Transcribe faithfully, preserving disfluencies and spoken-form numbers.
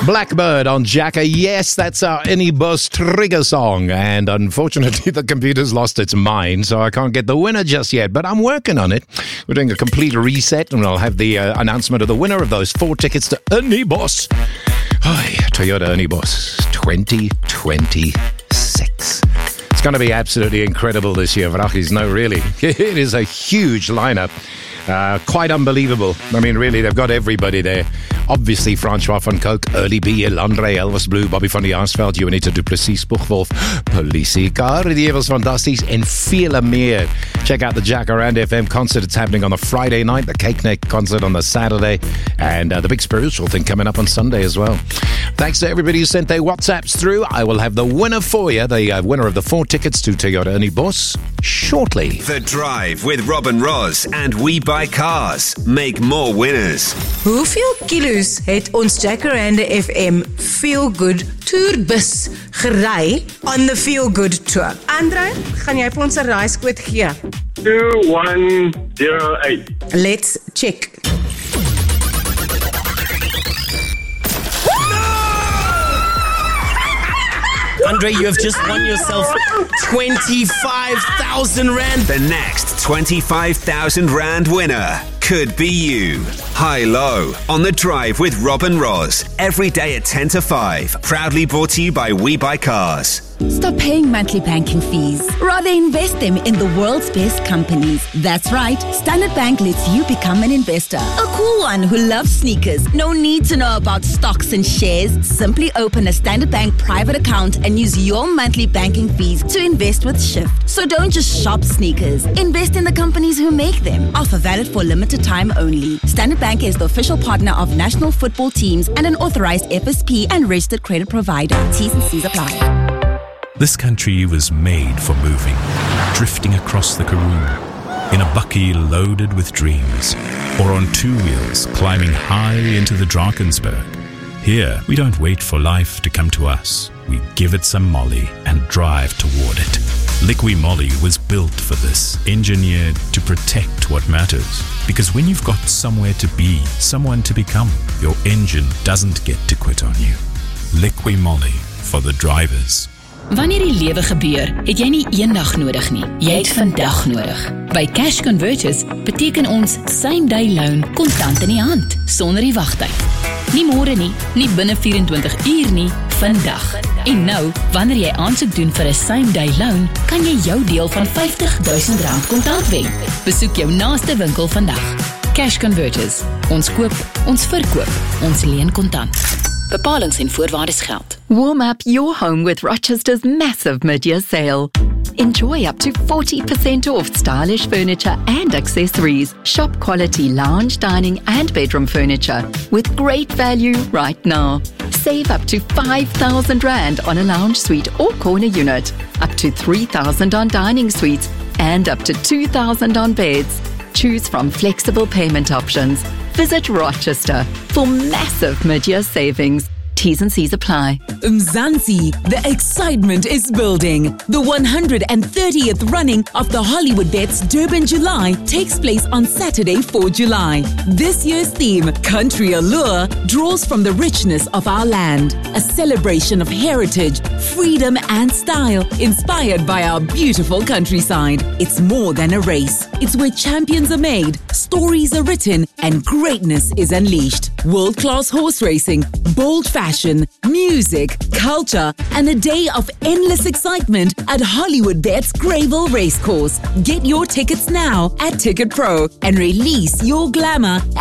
Blackbird on Jacka. Yes, that's our Any Boss trigger song. And unfortunately, the computer's lost its mind, so I can't get the winner just yet. But I'm working on it. We're doing a complete reset, and I'll have the uh, announcement of the winner of those four tickets to Any Boss. Oh, Toyota Any Boss twenty twenty-six. It's going to be absolutely incredible this year, Vrachis. No, really. It is a huge lineup. Uh, quite unbelievable. I mean, really, they've got everybody there. Obviously, Francois van Coke, Early B, Elandre, Elvis Blue, Bobby van die Arsveld, Juanita du Plessis, Buchwolf, Polisie, Kari die Evels Fantasties, and vele meer. Check out the Jacaranda F M concert. It's happening on the Friday night, the Cake Neck concert on the Saturday, and uh, the big spiritual thing coming up on Sunday as well. Thanks to everybody who sent their WhatsApps through. I will have the winner for you, the uh, winner of the four tickets to Toyota Any Boss, shortly. The Drive with Robin Ross and We Buy Cars. Make more winners. Hoeveel kilo's het ons Jacaranda F M Feel Good Tourbus gery on the Feel Good Tour? Andre, gaan jy vir ons 'n raaiskoot gee? two one zero eight. Let's check. Andre, you have just won yourself twenty-five thousand rand. The next twenty-five thousand rand winner could be you. High Low on The Drive with Robin Ross. Every day at ten to five. Proudly brought to you by We Buy Cars. Stop paying monthly banking fees. Rather invest them in the world's best companies. That's right. Standard Bank lets you become an investor. A cool one who loves sneakers. No need to know about stocks and shares. Simply open a Standard Bank private account and use your monthly banking fees to invest with Shift. So don't just shop sneakers. Invest in the companies who make them. Offer valid for limited time only. Standard Bank is the official partner of national football teams and an authorized F S P and registered credit provider. T's and C's apply. This country was made for moving, drifting across the Karoo, in a bucky loaded with dreams, or on two wheels climbing high into the Drakensberg. Here, we don't wait for life to come to us. We give it some molly and drive toward it. Liqui Moly was built for this, engineered to protect what matters. Because when you've got somewhere to be, someone to become, your engine doesn't get to quit on you. Liqui Moly for the drivers. Wanneer die lewe gebeur, het jy nie eendag nodig nie. Jy het vandag nodig. By Cash Converters beteken ons same day loan kontant in die hand, sonder die wagtyd. Nie môre nie, nie binne vyf-en-twintig uur nie, vandag. En nou, wanneer jy aansoek doen vir 'n same day loan, kan jy jou deel van vyftig duisend rand kontant wen. Besoek jou naaste winkel vandag. Cash Converters. Ons koop, ons verkoop, ons leen kontant. Bepalings en voorwaardes geld. Warm up your home with Rochester's massive mid-year sale. Enjoy up to forty percent off stylish furniture and accessories. Shop quality lounge, dining and bedroom furniture with great value right now. Save up to five thousand rand on a lounge suite or corner unit, up to three thousand on dining suites and up to two thousand on beds. Choose from flexible payment options. Visit Rochester for massive mid-year savings. T's and C's apply. Mzansi, the excitement is building. The one hundred thirtieth running of the Hollywood Bets Durban July takes place on Saturday, the fourth of July. This year's theme, Country Allure, draws from the richness of our land. A celebration of heritage, freedom and style, inspired by our beautiful countryside. It's more than a race. It's where champions are made, stories are written, and greatness is unleashed. World-class horse racing, bold fashion, music, culture, and a day of endless excitement at Hollywood Bets Greyville Racecourse. Get your tickets now at Ticket Pro and release your glamour